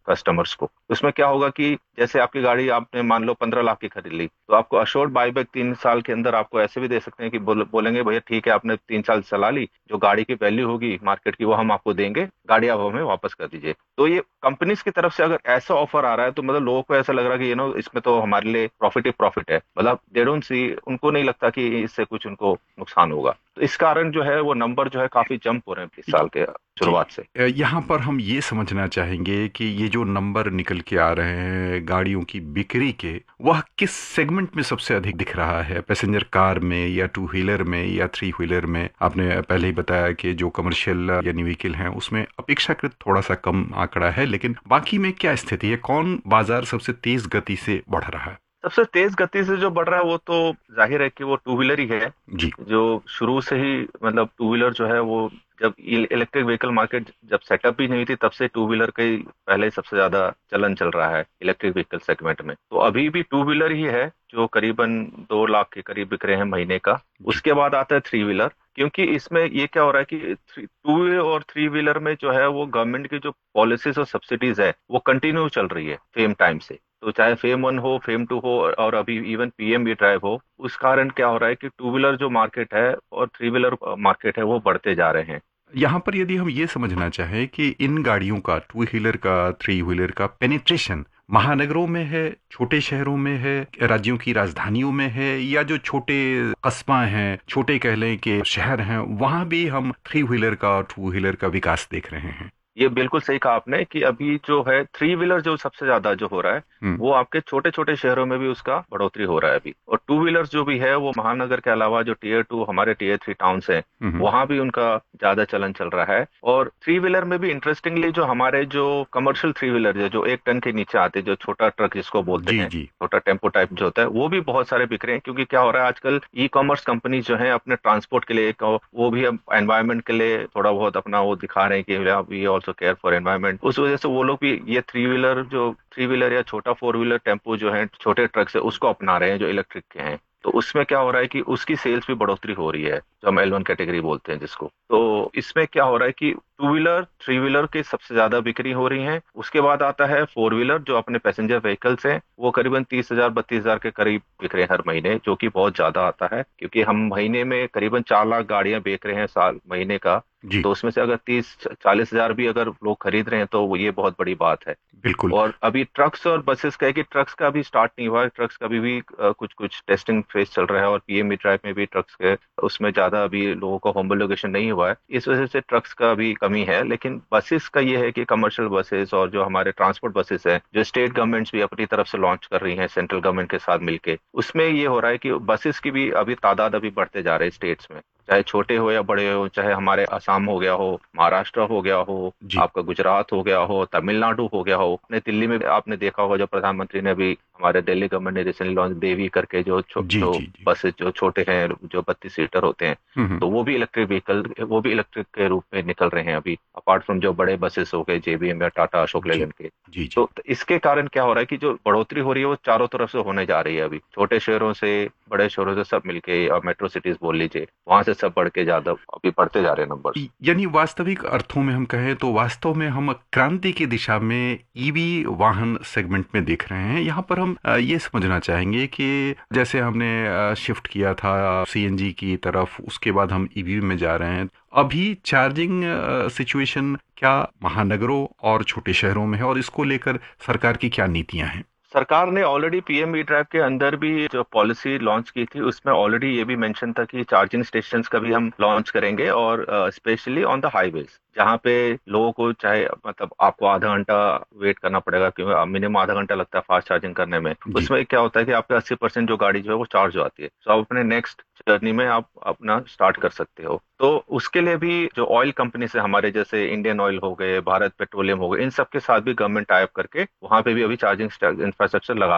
Customers को। उसमें क्या होगा कि जैसे आपकी गाड़ी आपने मान लो 15 लाख की खरीद ली, तो आपको अशोर्ड बाईबैक 3 साल के अंदर आपको ऐसे भी दे सकते हैं कि बोलेंगे भैया ठीक है आपने 3 साल चला ली, जो गाड़ी की वैल्यू होगी मार्केट की वो हम आपको देंगे, गाड़ी आप हमें वापस कर दीजिए। तो ये कंपनीज की तरफ से अगर ऐसा ऑफर आ रहा है तो मतलब लोगों को ऐसा लग रहा है कि इसमें तो हमारे लिए प्रॉफिट ही प्रॉफिट है, मतलब दे डोंट सी, उनको नहीं लगता कि इससे कुछ उनको नुकसान होगा। तो इस कारण जो है वो नंबर जो है काफी जंप हो रहे हैं इस साल के जी। शुरुआत से। यहाँ पर हम ये समझना चाहेंगे कि ये जो नंबर निकल के आ रहे हैं गाड़ियों की बिक्री के, वह किस सेगमेंट में सबसे अधिक दिख रहा है? पैसेंजर कार में या टू व्हीलर में या थ्री व्हीलर में? आपने पहले ही बताया कि जो कमर्शियल यानी व्हीकल हैं उसमें अपेक्षाकृत थोड़ा सा कम आंकड़ा है, लेकिन बाकी में क्या स्थिति है? कौन बाजार सबसे तेज गति से बढ़ रहा है? सबसे तेज गति से जो बढ़ रहा है वो तो जाहिर है कि वो टू व्हीलर ही है। जी। जो शुरू से ही मतलब टू व्हीलर जो है वो, जब इलेक्ट्रिक व्हीकल मार्केट जब सेटअप भी नहीं हुई थी तब से टू व्हीलर का ही पहले ही सबसे ज्यादा चलन चल रहा है इलेक्ट्रिक व्हीकल सेगमेंट में। तो अभी भी टू व्हीलर ही है जो करीबन 2 लाख के करीब बिक रहे हैं महीने का। जी। उसके बाद आता है थ्री व्हीलर, क्योंकि इसमें ये क्या हो रहा है कि टू व्हीलर और थ्री व्हीलर में जो है वो गवर्नमेंट की जो पॉलिसीज और सब्सिडीज है वो कंटिन्यू चल रही है सेम टाइम से। तो चाहे फेम 1 हो, फेम 2 हो, और अभी इवन पीएम ई ड्राइव हो, उस कारण क्या हो रहा है कि टू व्हीलर जो मार्केट है और थ्री व्हीलर मार्केट है वो बढ़ते जा रहे हैं। यहाँ पर यदि हम ये समझना चाहें कि इन गाड़ियों का, टू व्हीलर का, थ्री व्हीलर का पेनिट्रेशन महानगरों में है, छोटे शहरों में है, राज्यों की राजधानियों में है, या जो छोटे कस्बा हैं, छोटे कह लें कि शहर हैं, वहां भी हम थ्री व्हीलर का और टू व्हीलर का विकास देख रहे हैं? ये बिल्कुल सही कहा आपने कि अभी जो है थ्री व्हीलर जो सबसे ज्यादा जो हो रहा है हम्म। वो आपके छोटे छोटे शहरों में भी उसका बढ़ोतरी हो रहा है अभी। और टू व्हीलर्स जो भी है वो महानगर के अलावा जो टीयर 2 हमारे टीयर 3 टाउन्स हैं हम्म। वहां भी उनका ज्यादा चलन चल रहा है। और थ्री व्हीलर में भी इंटरेस्टिंगली जो हमारे जो कमर्शियल थ्री व्हीलर है जो 1 टन के नीचे आते हैं, जो छोटा ट्रक जिसको बोलते जी हैं, जी। छोटा टेम्पो टाइप जो होता है, वो भी बहुत सारे बिक रहे हैं। क्योंकि क्या हो रहा है आजकल ई कॉमर्स कंपनी जो है अपने ट्रांसपोर्ट के लिए वो भी अब एनवायरनमेंट के लिए थोड़ा बहुत अपना वो दिखा रहे हैं कि we also care for environment. उस वजह से वो लोग भी ये थ्री व्हीलर या छोटा फोर व्हीलर टेम्पो जो है छोटे ट्रक से उसको अपना रहे हैं जो इलेक्ट्रिक के हैं। तो उसमें क्या हो रहा है कि उसकी सेल्स भी बढ़ोतरी हो रही है, जो हम L1 कैटेगरी बोलते हैं जिसको। तो इसमें क्या हो रहा है कि टू व्हीलर थ्री व्हीलर की सबसे ज्यादा बिक्री हो रही है। उसके बाद आता है फोर व्हीलर जो अपने पैसेंजर व्हीकल्स हैं, वो करीबन 30,000 32,000 के करीब बिक रहे हैं हर महीने, जो कि बहुत ज्यादा आता है क्योंकि हम महीने में करीबन 4 लाख गाड़ियां बेच रहे हैं साल महीने का। जी। तो उसमें से अगर 30 40 हजार भी अगर लोग खरीद रहे हैं तो ये बहुत बड़ी बात है। बिल्कुल। और अभी ट्रक्स और बसेस का है कि ट्रक्स का अभी स्टार्ट नहीं हुआ है, ट्रक्स का भी कुछ कुछ टेस्टिंग फेज चल रहा है। और पीएम ड्राइव में भी ट्रक्स के उसमें ज्यादा अभी लोगों का होमोलोगेशन नहीं हुआ है, इस वजह से ट्रक्स का भी कमी है। लेकिन बसेस का ये है कि कमर्शियल बसेस और जो हमारे ट्रांसपोर्ट बसेस हैं जो स्टेट गवर्नमेंट्स भी अपनी तरफ से लॉन्च कर रही हैं सेंट्रल गवर्नमेंट के साथ मिलके, उसमें ये हो रहा है कि बसेस की भी अभी तादाद अभी बढ़ते जा रहे हैं स्टेट्स में, चाहे छोटे हो या बड़े हो, चाहे हमारे असम हो गया हो, महाराष्ट्र हो गया हो, जी। आपका गुजरात हो गया हो, तमिलनाडु हो गया हो। अपने दिल्ली में आपने देखा होगा जो प्रधानमंत्री ने अभी, हमारे दिल्ली गवर्नमेंट ने रिसेंटली लॉन्च देवी करके जी जो जी जी। बसेस जो छोटे हैं जो 32 सीटर होते हैं, हम्म। तो वो भी इलेक्ट्रिक के रूप में निकल रहे हैं अभी, अपार्ट फ्रॉम जो बड़े बसेस हो गए जेबीएम या टाटा अशोक जी लेलैंड के। जी जी। तो इसके कारण क्या हो रहा है कि जो बढ़ोतरी हो रही है वो चारों तरफ से होने जा रही है अभी, छोटे शहरों से बड़े शहरों से सब मिलके, और मेट्रो सिटीज बोल लीजिए, वहां से सब बढ़ के ज्यादा अभी बढ़ते जा रहे हैं नंबर्स। यानी वास्तविक अर्थों में हम कहें तो वास्तव में हम क्रांति की दिशा में ईवी वाहन सेगमेंट में देख रहे हैं। यहाँ पर हम ये समझना चाहेंगे कि जैसे हमने शिफ्ट किया था सीएनजी की तरफ, उसके बाद हम ईवी में जा रहे हैं। अभी चार्जिंग सिचुएशन क्या महानगरों और छोटे शहरों में है, और इसको लेकर सरकार की क्या नीतियां हैं? सरकार ने ऑलरेडी पीएम ई ड्राइव के अंदर भी जो पॉलिसी लॉन्च की थी उसमें ऑलरेडी ये भी मेंशन था कि चार्जिंग स्टेशंस का भी हम लॉन्च करेंगे, और स्पेशली ऑन द हाईवेज जहाँ पे लोगों को चाहे मतलब आपको आधा घंटा वेट करना पड़ेगा, क्योंकि मिनिमम आधा घंटा लगता है फास्ट चार्जिंग करने में। जी। उसमें क्या होता है कि आपके 80% जो गाड़ी जो है वो चार्ज हो जाती है, तो आप अपने नेक्स्ट जर्नी में आप अपना स्टार्ट कर सकते हो। तो उसके लिए भी जो ऑयल कंपनी से हमारे जैसे इंडियन ऑयल हो गए, भारत पेट्रोलियम हो गए, इन सब के साथ भी गवर्नमेंट टाई अप करके वहां पे भी अभी चार्जिंग इंफ्रास्ट्रक्चर लगा रहे हैं।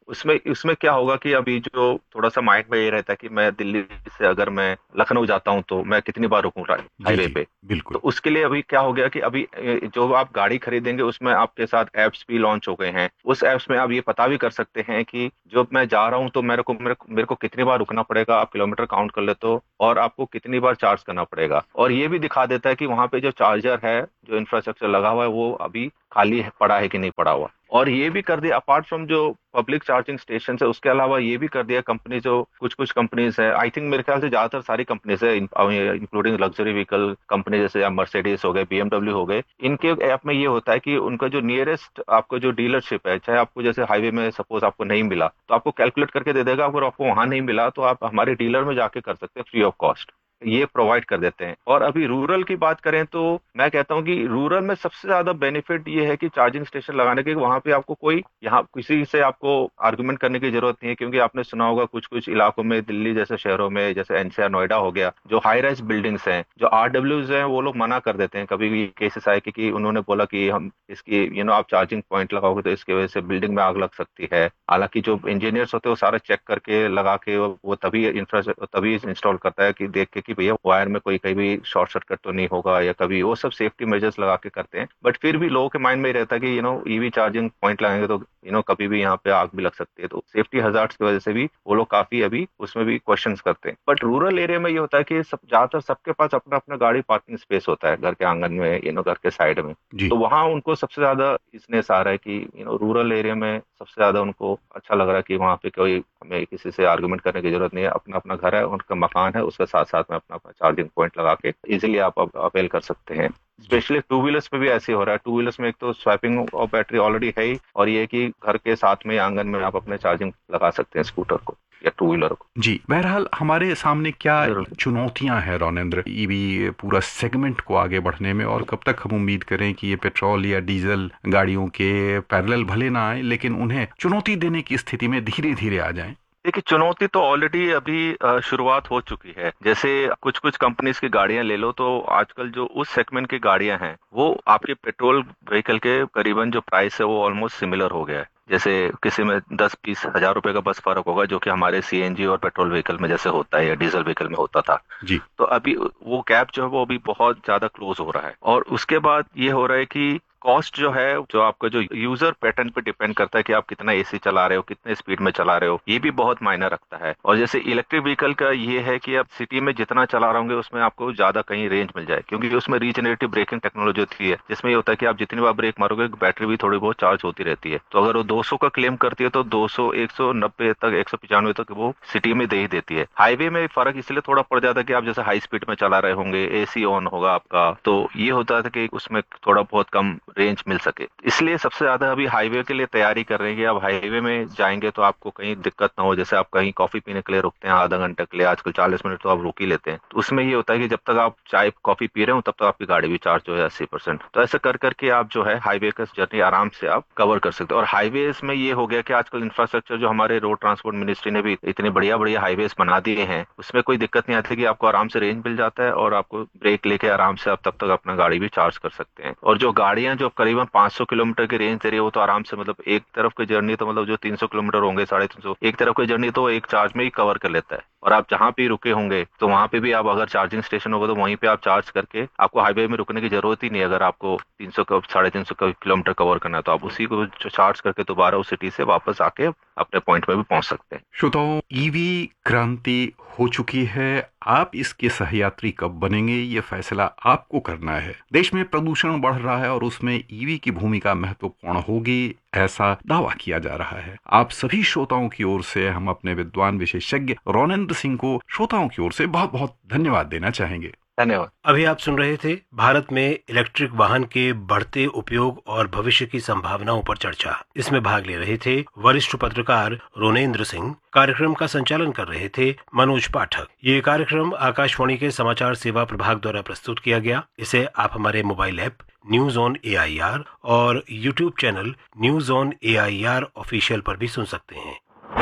उसमें उसमें क्या होगा कि अभी जो थोड़ा सा माइंड में ये रहता है कि मैं दिल्ली से अगर मैं लखनऊ जाता हूँ तो मैं कितनी बार रुकूंगा जी हाईवे जी पे। तो बिल्कुल। उसके लिए अभी क्या हो गया कि अभी जो आप गाड़ी खरीदेंगे उसमें आपके साथ एप्स भी लॉन्च हो गए हैं। उस एप्स में आप ये पता भी कर सकते हैं कि जो मैं जा रहा हूँ तो मेरे को कितनी बार रुकना पड़ेगा, आप किलोमीटर काउंट कर लेते हो, और आपको कितनी बार चार्ज करना पड़ेगा। और ये भी दिखा देता है कि वहां पे जो चार्जर है, जो इंफ्रास्ट्रक्चर लगा हुआ है, वो अभी खाली है, पड़ा है कि नहीं पड़ा हुआ। और ये भी कर दिया अपार्ट फ्रॉम जो पब्लिक चार्जिंग स्टेशन है, उसके अलावा ये भी कर दिया कंपनी, जो कुछ कुछ कंपनीज है, आई थिंक मेरे ख्याल से ज्यादातर सारी कंपनीज है इंक्लूडिंग लग्जरी व्हीकल कंपनी, जैसे या मर्सिडीज हो गए, बीएमडब्ल्यू हो गए, इनके ऐप में ये होता है कि उनका जो नियरेस्ट आपको जो डीलरशिप है, चाहे आपको जैसे हाईवे में सपोज आपको नहीं मिला तो आपको कैलकुलेट करके दे देगा, अगर आपको वहां नहीं मिला तो आप हमारे डीलर में जाके कर सकते हैं फ्री ऑफ कॉस्ट। ये प्रोवाइड कर देते हैं। और अभी रूरल की बात करें तो मैं कहता हूँ कि रूरल में सबसे ज्यादा बेनिफिट ये है कि चार्जिंग स्टेशन लगाने के, वहां पे आपको कोई यहाँ किसी से आपको आर्गुमेंट करने की जरूरत नहीं है, क्योंकि आपने सुना होगा कुछ कुछ इलाकों में, दिल्ली जैसे शहरों में, जैसे एनसीआर नोएडा हो गया, जो हाई राइज बिल्डिंग्स हैं, जो आरडब्ल्यूज हैं, वो लोग मना कर देते हैं। कभी भी केसेस आए कि उन्होंने बोला कि हम इसकी आप चार्जिंग पॉइंट लगाओगे तो इसकी वजह से बिल्डिंग में आग लग सकती है। हालांकि जो इंजीनियर्स होते हैं वो सारा चेक करके लगा के वो तभी तभी इंस्टॉल करता है कि देख के कि भैया वायर में कोई कहीं भी शॉर्ट सर्किट तो नहीं होगा, या कभी वो सब सेफ्टी मेजर्स लगा के करते हैं। बट फिर भी लोगों के माइंड में ही रहता है कि ईवी चार्जिंग पॉइंट लगाएंगे तो कभी भी यहाँ पे आग भी लग सकती है। तो सेफ्टी हजार्ड्स की वजह से भी वो लोग काफी अभी उसमें भी क्वेश्चंस करते हैं। बट रूरल एरिया में ये होता है कि सब ज्यादातर सबके पास अपना अपना गाड़ी पार्किंग स्पेस होता है घर के आंगन में, घर के साइड में। जी तो वहां उनको सबसे ज्यादा इसनेस आ रहा है कि रूरल एरिया में सबसे ज्यादा उनको अच्छा लग रहा है कि वहां पे कोई हमें किसी से आर्गुमेंट करने की जरूरत नहीं है, अपना अपना घर है, उनका मकान है, उसके साथ साथ में अपना अपना चार्जिंग पॉइंट लगा के इजिली आप अवेल कर सकते हैं। जी स्पेशली टू व्हीलर्स में भी ऐसे हो रहा है। टू व्हीलर्स में एक तो स्वैपिंग और बैटरी ऑलरेडी है ही, और ये है कि घर के साथ में आंगन में आप अपने चार्जिंग लगा सकते हैं स्कूटर को या टू व्हीलर को। जी। बहरहाल हमारे सामने क्या जरूर। चुनौतियां हैं रोनेंद्र, ईवी पूरा सेगमेंट को आगे बढ़ने में, और कब तक हम उम्मीद करें कि ये पेट्रोल या डीजल गाड़ियों के पैरेलल भले ना आए लेकिन उन्हें चुनौती देने की स्थिति में धीरे धीरे आ जाएं? देखिए, चुनौती तो ऑलरेडी अभी शुरुआत हो चुकी है। जैसे कुछ कुछ कंपनीज की गाड़ियां ले लो, तो आजकल जो उस सेगमेंट की गाड़ियां हैं वो आपके पेट्रोल व्हीकल के करीबन जो प्राइस है वो ऑलमोस्ट सिमिलर हो गया है। जैसे किसी में 10-20 हजार रुपए का बस फर्क होगा, जो कि हमारे सीएनजी और पेट्रोल व्हीकल में जैसे होता है या डीजल व्हीकल में होता था। जी तो अभी वो गैप जो है वो अभी बहुत ज्यादा क्लोज हो रहा है। और उसके बाद ये हो रहा है कि कॉस्ट जो है, जो आपका जो यूजर पैटर्न पे डिपेंड करता है कि आप कितना एसी चला रहे हो, कितने स्पीड में चला रहे हो, ये भी बहुत मायने रखता है। और जैसे इलेक्ट्रिक व्हीकल का ये है कि आप सिटी में जितना चला रहे होंगे उसमें आपको ज्यादा कहीं रेंज मिल जाए, क्योंकि उसमें रीजनरेटिव ब्रेकिंग टेक्नोलॉजी होती है, जिसमें ये होता है कि आप जितनी बार ब्रेक मारोगे बैटरी भी थोड़ी बहुत चार्ज होती रहती है। तो अगर वो 200 का क्लेम करती है तो 200, 190 तक, 195 तक वो सिटी में दे ही देती है। हाईवे में फर्क इसलिए थोड़ा पड़ जाता है कि आप जैसे हाई स्पीड में चला रहे होंगे, एसी ऑन होगा आपका, तो ये होता है कि उसमें थोड़ा बहुत कम रेंज मिल सके। इसलिए सबसे ज्यादा अभी हाईवे के लिए तैयारी कर रहे हैं कि अब हाईवे में जाएंगे तो आपको कहीं दिक्कत ना हो। जैसे आप कहीं कॉफी पीने के लिए रुकते हैं आधा घंटे के लिए, आजकल 40 मिनट तो आप रुक ही लेते हैं। तो उसमें ये होता है कि जब तक आप चाय कॉफी पी रहे हो तब तक आपकी गाड़ी भी चार्ज हो जाए 80%। तो ऐसा कर करके आप जो है हाईवे का जर्नी आराम से आप कवर कर सकते हो। और हाईवेज में ये हो गया कि आजकल इंफ्रास्ट्रक्चर जो हमारे रोड ट्रांसपोर्ट मिनिस्ट्री ने भी इतने बढ़िया बढ़िया हाईवेज बना दिए हैं, उसमें कोई दिक्कत नहीं आती कि आपको आराम से रेंज मिल जाता है और आपको ब्रेक लेके आराम से आप तब तक अपना गाड़ी भी चार्ज कर सकते हैं। और जो गाड़ियां जो करीबन 500 किलोमीटर की रेंज दे रही है, वो तो आराम से, मतलब एक तरफ की जर्नी तो मतलब जो 300 किलोमीटर होंगे, 350, एक तरफ की जर्नी तो एक चार्ज में ही कवर कर लेता है। और आप जहां भी रुके होंगे तो वहां पे भी आप, अगर चार्जिंग स्टेशन होगा तो वहीं पे आप चार्ज करके, आपको हाईवे में रुकने की जरूरत ही नहीं। अगर आपको 300 का 350 किलोमीटर कवर करना है तो आप उसी को चार्ज करके दोबारा उस सिटी से वापस आके अपने पॉइंट में भी पहुंच सकते हैं। श्रोताओं, ईवी क्रांति हो चुकी है। आप इसके सहयात्री कब बनेंगे ये फैसला आपको करना है। देश में प्रदूषण बढ़ रहा है और उसमें ईवी की भूमिका महत्वपूर्ण होगी, ऐसा दावा किया जा रहा है। आप सभी श्रोताओं की ओर से हम अपने विद्वान विशेषज्ञ रोनेंद्र सिंह को श्रोताओं की ओर से बहुत बहुत धन्यवाद देना चाहेंगे। धन्यवाद। अभी आप सुन रहे थे भारत में इलेक्ट्रिक वाहन के बढ़ते उपयोग और भविष्य की संभावनाओं पर चर्चा। इसमें भाग ले रहे थे वरिष्ठ पत्रकार रोनेंद्र सिंह। कार्यक्रम का संचालन कर रहे थे मनोज पाठक। ये कार्यक्रम आकाशवाणी के समाचार सेवा प्रभाग द्वारा प्रस्तुत किया गया। इसे आप हमारे mobile app news on AIR और YouTube channel news on AIR official पर भी सुन सकते हैं।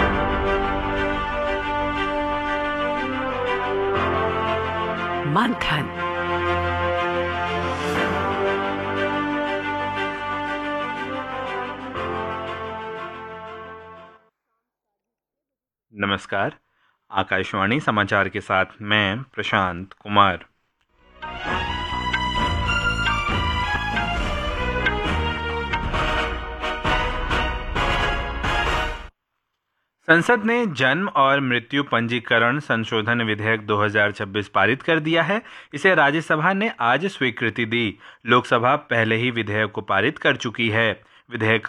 मंथन। नमस्कार। आकाशवाणी समाचार के साथ मैं प्रशांत कुमार। संसद ने जन्म और मृत्यु पंजीकरण संशोधन विधेयक 2026 पारित कर दिया है। इसे राज्यसभा ने आज स्वीकृति दी। लोकसभा पहले ही विधेयक को पारित कर चुकी है। विधेयक